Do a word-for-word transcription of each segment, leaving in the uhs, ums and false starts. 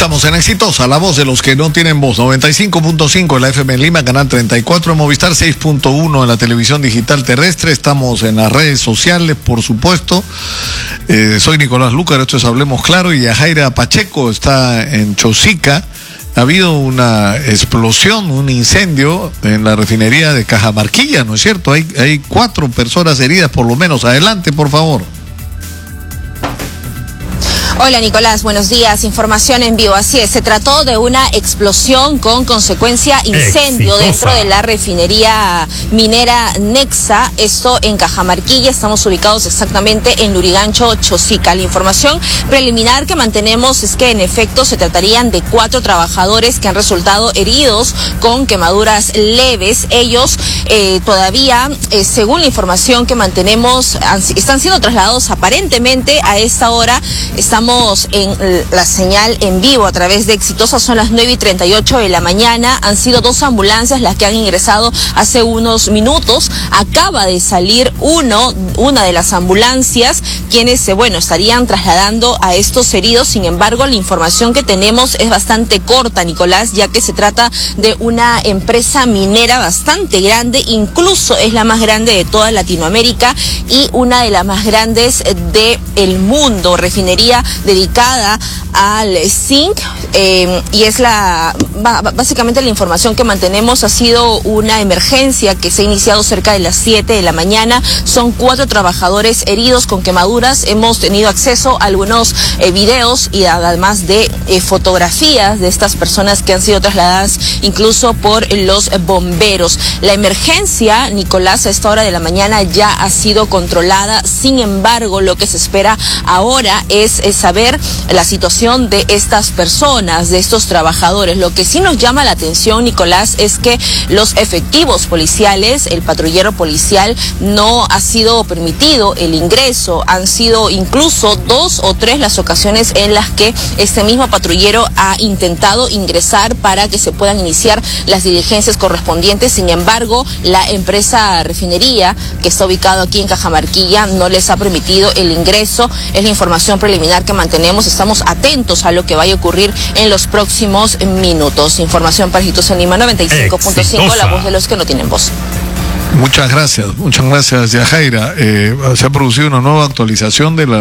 Estamos en Exitosa, la voz de los que no tienen voz. noventa y cinco punto cinco en la F M en Lima, canal treinta y cuatro en Movistar, seis punto uno en la televisión digital terrestre. Estamos en las redes sociales, por supuesto. Eh, soy Nicolás Lucar, esto es Hablemos Claro, y Yajaira Pacheco está en Chosica. Ha habido una explosión, un incendio en la refinería de Cajamarquilla, ¿no es cierto? Hay, hay cuatro personas heridas por lo menos. Adelante, por favor. Hola Nicolás, buenos días. Información en vivo. Así es, se trató de una explosión con consecuencia incendio Exitosa. dentro de la refinería minera Nexa, esto en Cajamarquilla. Estamos ubicados exactamente en Lurigancho, Chosica. La información preliminar que mantenemos es que en efecto se tratarían de cuatro trabajadores que han resultado heridos con quemaduras leves. Ellos eh, todavía, eh, según la información que mantenemos, han, están siendo trasladados aparentemente a esta hora. Estamos en la señal en vivo a través de Exitosa, son las nueve y treinta y ocho de la mañana. Han sido dos ambulancias las que han ingresado hace unos minutos. Acaba de salir uno, una de las ambulancias, quienes, bueno, estarían trasladando a estos heridos. Sin embargo, la información que tenemos es bastante corta, Nicolás, ya que se trata de una empresa minera bastante grande, incluso es la más grande de toda Latinoamérica y una de las más grandes del mundo, refinería dedicada al zinc, eh, y es la básicamente la información que mantenemos. Ha sido una emergencia que se ha iniciado cerca de las siete de la mañana. Son cuatro trabajadores heridos con quemaduras. Hemos tenido acceso a algunos eh, videos y además de eh, fotografías de estas personas que han sido trasladadas incluso por los bomberos. La emergencia, Nicolás, a esta hora de la mañana ya ha sido controlada. Sin embargo, lo que se espera ahora es, es saber la situación de estas personas, de estos trabajadores. Lo que sí nos llama la atención, Nicolás, es que los efectivos policiales, el patrullero policial, no ha sido permitido el ingreso. Han sido incluso dos o tres las ocasiones en las que este mismo patrullero ha intentado ingresar para que se puedan iniciar las diligencias correspondientes. Sin embargo, la empresa refinería, que está ubicado aquí en Cajamarquilla, no les ha permitido el ingreso. Es la información preliminar que mantenemos. Estamos atentos a lo que vaya a ocurrir en los próximos minutos. Información para Exitosa en Lima, noventa y cinco punto cinco, la voz de los que no tienen voz. Muchas gracias, muchas gracias, Yajaira. Eh, se ha producido una nueva actualización del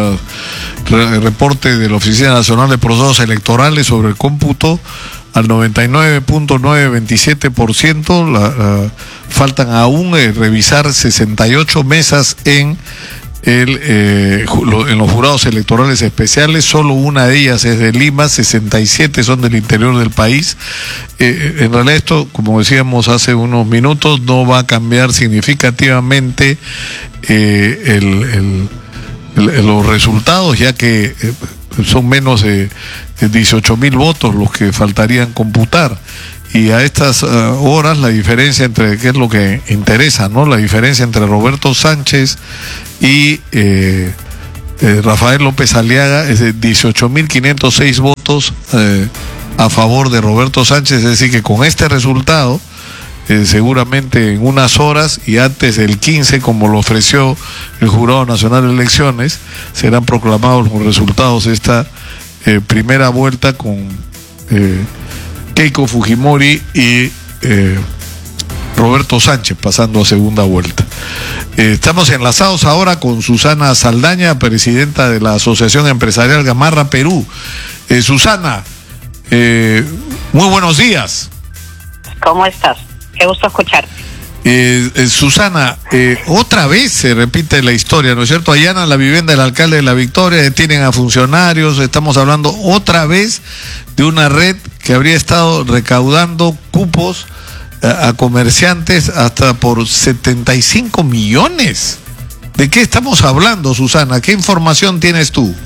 re reporte de la Oficina Nacional de Procesos Electorales sobre el cómputo al noventa y nueve punto novecientos veintisiete por ciento. La, la, faltan aún eh, revisar sesenta y ocho mesas en El, eh, en los jurados electorales especiales. Solo una de ellas es de Lima, sesenta y siete son del interior del país. Eh, en realidad esto, como decíamos hace unos minutos, no va a cambiar significativamente eh, el, el, el, los resultados, ya que eh, son menos de dieciocho mil votos los que faltarían computar. Y a estas uh, horas la diferencia entre, ¿qué es lo que interesa, no? La diferencia entre Roberto Sánchez y eh, eh, Rafael López Aliaga es de dieciocho mil quinientos seis votos eh, a favor de Roberto Sánchez. Es decir, que con este resultado, eh, seguramente en unas horas y antes del quince, como lo ofreció el Jurado Nacional de Elecciones, serán proclamados los resultados de esta eh, primera vuelta con Eh, Keiko Fujimori y eh, Roberto Sánchez pasando a segunda vuelta. Eh, estamos enlazados ahora con Susana Saldaña, presidenta de la Asociación Empresarial Gamarra Perú. Eh, Susana, eh, muy buenos días. ¿Cómo estás? Qué gusto escucharte. Eh, eh, Susana, eh, otra vez se repite la historia, ¿no es cierto? Allanan la vivienda del alcalde de La Victoria, detienen a funcionarios. Estamos hablando otra vez de una red que habría estado recaudando cupos a, a comerciantes hasta por setenta y cinco millones. ¿De qué estamos hablando, Susana? ¿Qué información tienes tú?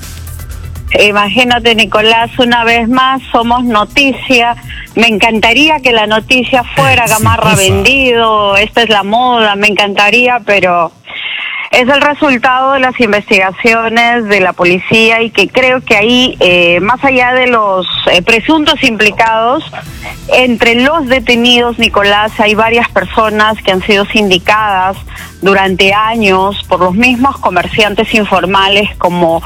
Imagínate, Nicolás, una vez más somos noticia. Me encantaría que la noticia fuera Gamarra vendido, esta es la moda, me encantaría, pero Es el resultado de las investigaciones de la policía y que creo que ahí, eh, más allá de los eh, presuntos implicados, entre los detenidos, Nicolás, hay varias personas que han sido sindicadas durante años por los mismos comerciantes informales como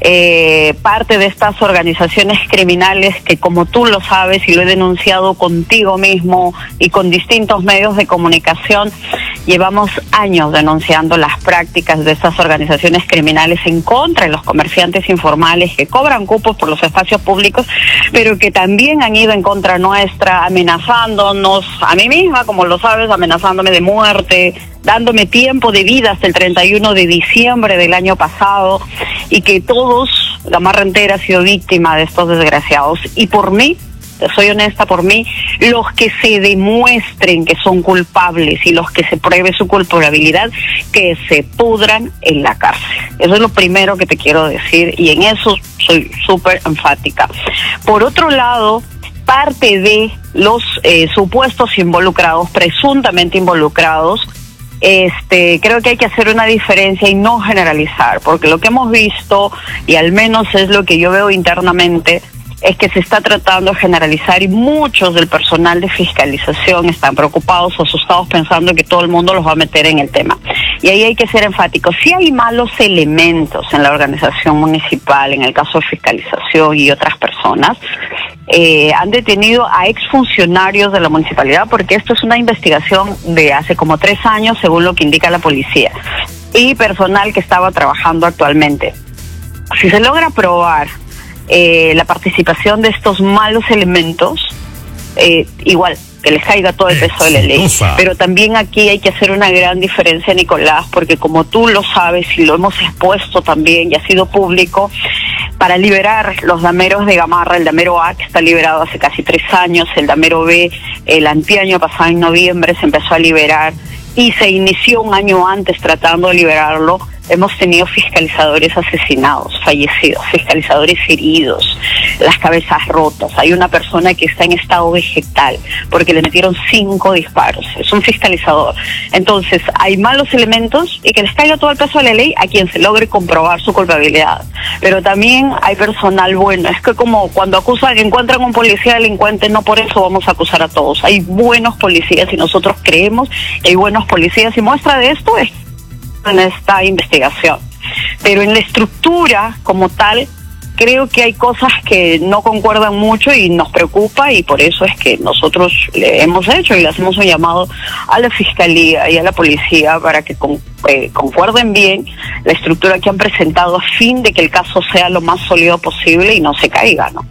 eh, parte de estas organizaciones criminales que, como tú lo sabes y lo he denunciado contigo mismo y con distintos medios de comunicación, llevamos años denunciando las prácticas de estas organizaciones criminales en contra de los comerciantes informales que cobran cupos por los espacios públicos, pero que también han ido en contra nuestra, amenazándonos, a mí misma, como lo sabes, amenazándome de muerte, dándome tiempo de vida hasta el treinta y uno de diciembre del año pasado, y que todos, la Gamarra entera ha sido víctima de estos desgraciados. Y por mí, soy honesta, por mí, los que se demuestren que son culpables y los que se pruebe su culpabilidad, que se pudran en la cárcel. Eso es lo primero que te quiero decir, y en eso soy súper enfática. Por otro lado, parte de los eh, supuestos involucrados, presuntamente involucrados, Este, creo que hay que hacer una diferencia y no generalizar, porque lo que hemos visto, y al menos es lo que yo veo internamente, es que se está tratando de generalizar y muchos del personal de fiscalización están preocupados o asustados pensando que todo el mundo los va a meter en el tema. Y ahí hay que ser enfáticos. Si hay malos elementos en la organización municipal, en el caso de fiscalización y otras personas, Eh, han detenido a exfuncionarios de la municipalidad, porque esto es una investigación de hace como tres años, según lo que indica la policía, y personal que estaba trabajando actualmente. Si se logra probar eh, la participación de estos malos elementos, eh, igual que les caiga todo el peso de la ley. Pero también aquí hay que hacer una gran diferencia, Nicolás, porque como tú lo sabes y lo hemos expuesto también y ha sido público, para liberar los dameros de Gamarra, el damero A, que está liberado hace casi tres años, el damero B, el anteaño pasado en noviembre se empezó a liberar y se inició un año antes tratando de liberarlo. Hemos tenido fiscalizadores asesinados, fallecidos, fiscalizadores heridos, las cabezas rotas. Hay una persona que está en estado vegetal porque le metieron cinco disparos. Es un fiscalizador. Entonces, hay malos elementos y que les caiga todo el peso de la ley a quien se logre comprobar su culpabilidad. Pero también hay personal bueno. Es que como cuando acusan, encuentran a un policía delincuente, no por eso vamos a acusar a todos. Hay buenos policías y nosotros creemos que hay buenos policías, y muestra de esto es en esta investigación. Pero en la estructura como tal, creo que hay cosas que no concuerdan mucho y nos preocupa, y por eso es que nosotros le hemos hecho y le hacemos un llamado a la Fiscalía y a la Policía para que con, eh, concuerden bien la estructura que han presentado a fin de que el caso sea lo más sólido posible y no se caiga, ¿no?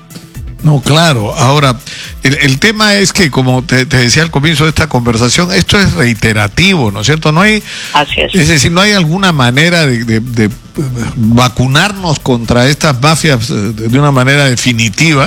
No, claro. Ahora, el, el tema es que, como te, te decía al comienzo de esta conversación, esto es reiterativo, ¿no es cierto? No hay, Así es. Es decir, no hay alguna manera de, de, de vacunarnos contra estas mafias de una manera definitiva.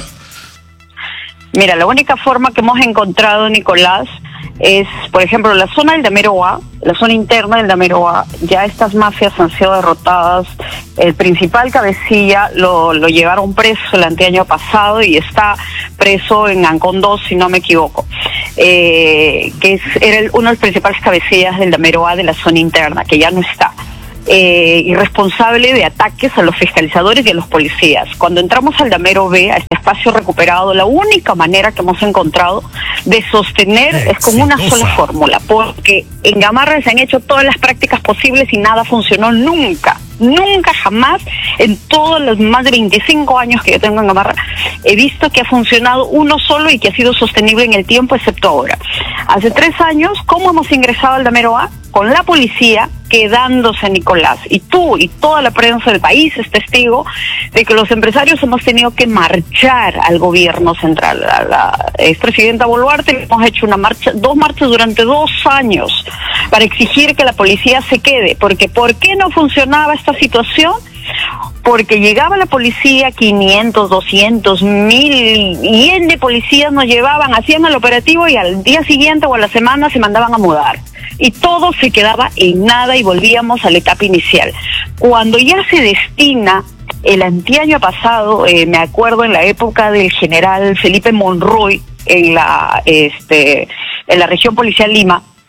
Mira, la única forma que hemos encontrado, Nicolás, es, por ejemplo, la zona del damero A, la zona interna del damero A, ya estas mafias han sido derrotadas. El principal cabecilla lo, lo llevaron preso el anteaño pasado y está preso en Ancón dos, si no me equivoco, eh, que es, era el, uno de los principales cabecillas del damero A de la zona interna, que ya no está. Eh, y responsable de ataques a los fiscalizadores y a los policías. Cuando entramos al damero B, a este espacio recuperado, la única manera que hemos encontrado de sostener Exitosa. es con una sola fórmula, porque en Gamarra se han hecho todas las prácticas posibles y nada funcionó nunca. Nunca, jamás, en todos los más de veinticinco años que yo tengo en Gamarra, he visto que ha funcionado uno solo y que ha sido sostenible en el tiempo, excepto ahora. Hace tres años, ¿cómo hemos ingresado al damero A? Con la policía quedándose, Nicolás. Y tú y toda la prensa del país es testigo de que los empresarios hemos tenido que marchar al gobierno central. A la expresidenta Boluarte hemos hecho una marcha, dos marchas durante dos años para exigir que la policía se quede. Porque ¿por qué no funcionaba esta situación? Porque llegaba la policía, quinientos, doscientos, mil, y en de policías nos llevaban, hacían el operativo y al día siguiente o a la semana se mandaban a mudar. Y todo se quedaba en nada y volvíamos a la etapa inicial. Cuando ya se destina, el anteaño pasado, eh, me acuerdo en la época del general Felipe Monroy, en la, este, en la región policial Lima,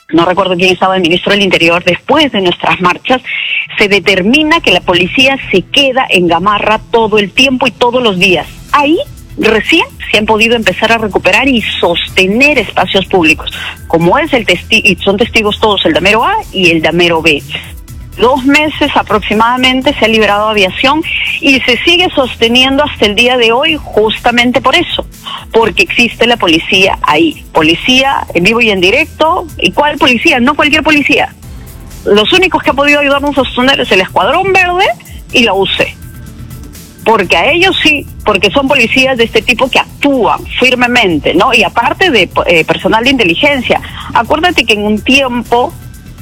no recuerdo quién estaba el ministro del Interior, después de nuestras marchas, se determina que la policía se queda en Gamarra todo el tiempo y todos los días. Ahí recién se han podido empezar a recuperar y sostener espacios públicos, como es el testigo, y son testigos todos el Damero A y el Damero B. Dos meses aproximadamente se ha liberado aviación y se sigue sosteniendo hasta el día de hoy justamente por eso, porque existe la policía ahí, policía en vivo y en directo. ¿Y cuál policía? No cualquier policía. Los únicos que ha podido ayudarnos a sostener es el Escuadrón Verde y la U C, porque a ellos sí, porque son policías de este tipo que actúan firmemente, ¿no? Y aparte de eh, personal de inteligencia. Acuérdate que en un tiempo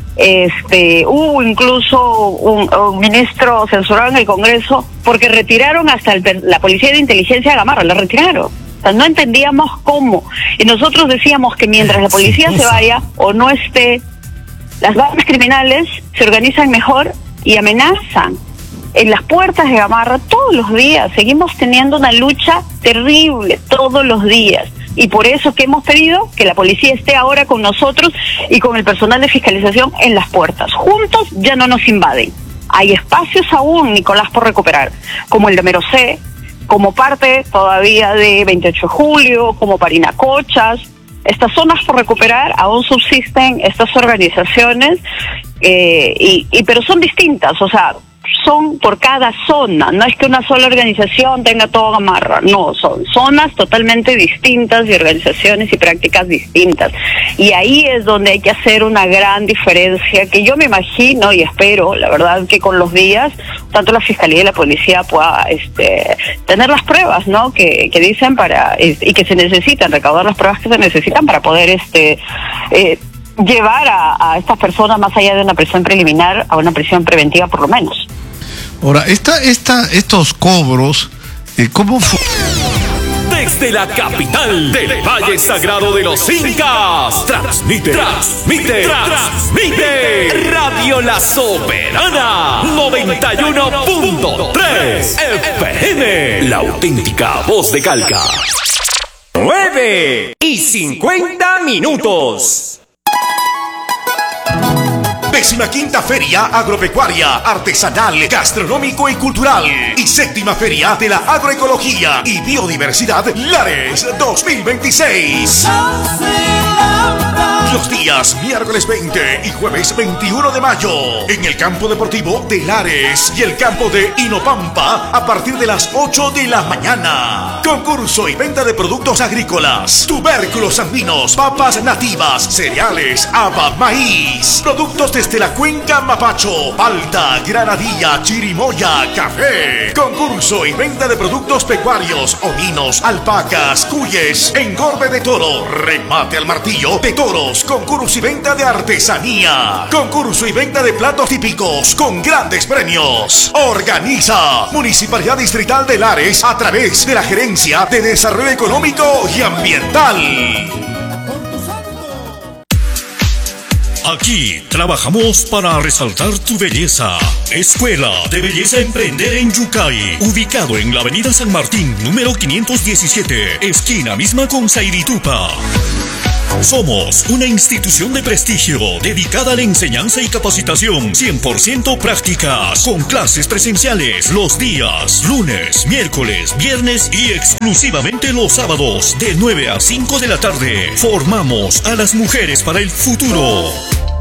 Este, hubo incluso un, un ministro censurado en el Congreso porque retiraron hasta el, la policía de inteligencia de Gamarra, la retiraron. O sea, no entendíamos cómo. Y nosotros decíamos que mientras la policía se vaya o no esté, las bandas criminales se organizan mejor y amenazan. En las puertas de Gamarra todos los días seguimos teniendo una lucha terrible, todos los días. Y por eso que hemos pedido que la policía esté ahora con nosotros y con el personal de fiscalización en las puertas. Juntos ya no nos invaden. Hay espacios aún, Nicolás, por recuperar, como el de Damero C, como parte todavía de veintiocho de julio, como Parinacochas. Estas zonas por recuperar, aún subsisten estas organizaciones, eh, y, y pero son distintas, o sea, son por cada zona, no es que una sola organización tenga todo Gamarra, no, son zonas totalmente distintas y organizaciones y prácticas distintas, y ahí es donde hay que hacer una gran diferencia, que yo me imagino y espero, la verdad, que con los días, tanto la Fiscalía y la Policía pueda este, tener las pruebas, ¿no?, que, que dicen para, y que se necesitan, recaudar las pruebas que se necesitan para poder este eh, llevar a, a estas personas más allá de una prisión preliminar a una prisión preventiva por lo menos. Ahora, esta, esta, estos cobros, eh, ¿cómo fue? Desde la capital del Valle Sagrado de los Incas, transmite, transmite, transmite Radio La Soberana noventa y uno punto tres F M, la auténtica voz de Calca. nueve y cincuenta minutos. Décima quinta Feria Agropecuaria, Artesanal, Gastronómico y Cultural y séptima Feria de la Agroecología y Biodiversidad Lares dos mil veintiséis. Los días miércoles veinte y jueves veintiuno de mayo en el campo deportivo de Lares y el campo de Inopampa a partir de las ocho de la mañana. Concurso y venta de productos agrícolas, tubérculos andinos, papas nativas, cereales, haba, maíz, productos desde la cuenca Mapacho, palta, granadilla, chirimoya, café. Concurso y venta de productos pecuarios, ovinos, alpacas, cuyes, engorde de toro, remate al martillo de toros. Concurso y venta de artesanía. Concurso y venta de platos típicos con grandes premios. Organiza Municipalidad Distrital de Lares a través de la Gerencia de Desarrollo Económico y Ambiental. Aquí trabajamos para resaltar tu belleza. Escuela de Belleza Emprender en Yucay, ubicado en la avenida San Martín, número quinientos diecisiete, esquina misma con Sairitupa. Somos una institución de prestigio dedicada a la enseñanza y capacitación cien por ciento prácticas, con clases presenciales los días lunes, miércoles, viernes y exclusivamente los sábados de nueve a cinco de la tarde. Formamos a las mujeres para el futuro.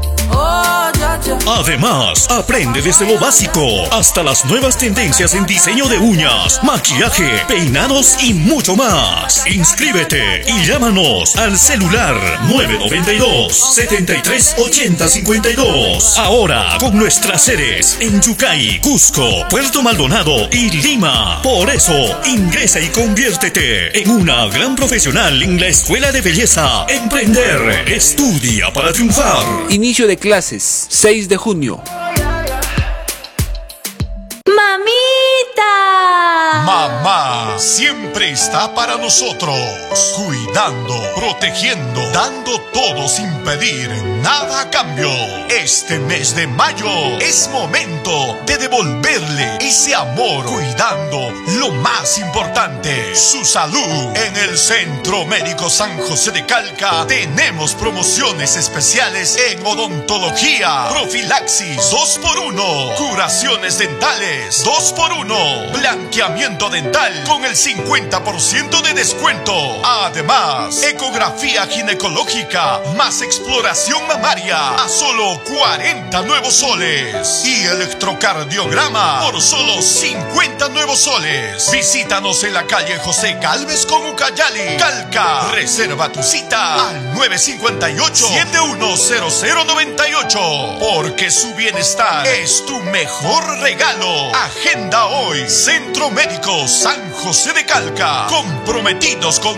Además, aprende desde lo básico hasta las nuevas tendencias en diseño de uñas, maquillaje, peinados y mucho más. Inscríbete y llámanos al celular nueve noventa y dos, setenta y tres, ochenta, cincuenta y dos. Ahora con nuestras sedes en Yucay, Cusco, Puerto Maldonado y Lima. Por eso, ingresa y conviértete en una gran profesional en la Escuela de Belleza Emprender. Estudia para triunfar. Inicio de clases, seis de junio. ¡Mamita! Mamá siempre está para nosotros, cuidando, protegiendo, dando todo sin pedir nada a cambio. Este mes de mayo es momento de devolverle ese amor, cuidando lo más importante, su salud. En el Centro Médico San José de Calca tenemos promociones especiales en odontología, profilaxis dos por uno, curaciones dentales dos por uno, blanqueamiento dental con el cincuenta por ciento de descuento. Además, ecografía ginecológica más exploración mamaria a solo cuarenta nuevos soles y electrocardiograma por solo cincuenta nuevos soles. Visítanos en la calle José Galvez con Ucayali, Calca. Reserva tu cita al nueve cinco ocho, siete uno cero cero nueve ocho, porque su bienestar es tu mejor regalo. Agenda hoy Centro Médico San José de Calca, comprometidos con